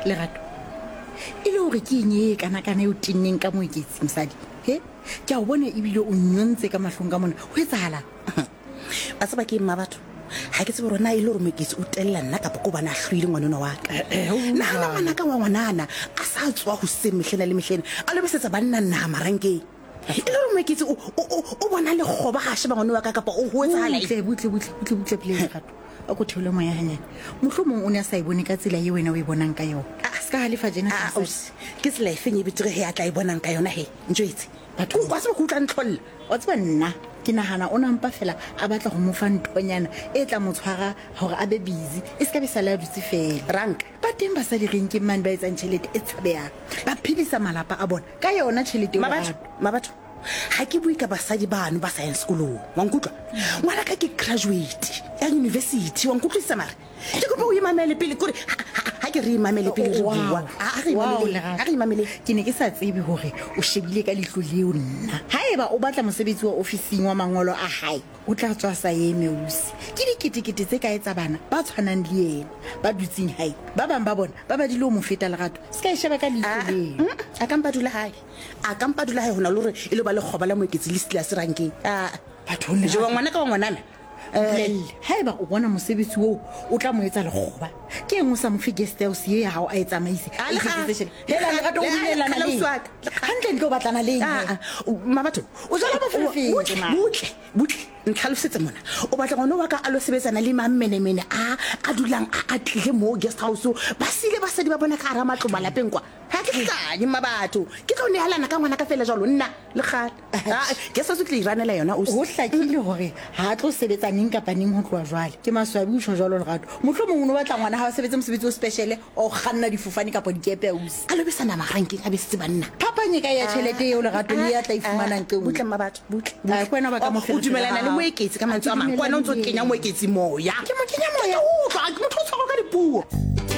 Lerato ile hore ke nye kana eo tinneng ka moe ke tsimsadi he ke a bona ebile o nyontse ka mahlong ka mona ho etsahala ba tsaba ke mma batho ha ke tsebe rona ile hore moketsi o tella nna ka go bana hlwile ngwanona wa ka nna ngwana ka wa ngwanana a sa tswa ho se mehlena le mehlena a lebesetsa banna nna marankeng ile hore moketsi o bona le khoba ha sheba ngwana wa ka kapa o ho etsahala butle pele Lerato a go theole moya hanyane mohlomong o ne a sa ibone ka tsela ye wena o e bonang ka yona ska halefa jena ke tsela e fenye bitere he a tla e bonang ka yona he ntjwetse batho kwa se go tla ntlolla wa tseba nna ke nahana o nampa fela a batla go mo fa ntonyana e tla mo tshwara hore a be busy e ska be sala dutse fela rank ba teng ba sa di reng ke man ba etsang tšhelete e tshabeyang ba phedisa malapa a bona ka yona tšhelete mabatho ha ke bui ka basadi bano ba science school wa nkutlwa ngwana ka ke graduate ya university wa nkutlwisa mara ke go bua mamele pele kore ha ke re mamele pele re bua a re mamele ke ne ke sa tsebe hore o shebile ka lehlo leo nna haeba o batla mosebetsi wa ofising wa mangolo a hae o tla tswa sa yemeusi ke diketekete tse ka etsa bana ba tshwanang le yena ba dutsing hae ba bang ba bona ba ba dilo mo feta Lerato ska e sheba ka lehlo leo a ka mpa dula hae hona le hore ile ba le khoba la moeketsi list la seranking batho le jo ngwana ka ngwanana haeba o bona mosebetsi woo o tla mo etsa lekgoba ke engwe sa mofe guest house ye ya hao a e tsamaise hantle ntle o batlana le mabatho o jala butle ntlhalosetse mona o batla ngwana wa ka a lo sebetsana le mammenemene a dulang a tlile mo guest house ba sile ba sedi ba bona ka ara matlo malapeng kwa ha ke tlanye mabatho ke tlo nehalana ka ngwana ka fela jalo nna le gale guest house tle iranela yona o hlakile hore ha tlo sebetsa ning kapa ning ho tloa jwale ke maswabi o tsho jwalo Lerato mohlomong o no batla ngwana ha o sebetsa mosebetsi o special o kganna difofane kapa dikepe ausi a lebesana magankeng a bese banna phapanye ka ya tšhelete eo Lerato le ya tla ifumanang ke butle mabatho butle kwena ba ka mo o dumelana le moeketsi ka mantswe a mang kwana o ntse o kenya moeketsi moya ke mo kenya moya o tla motho o tshwarwa ka dipuo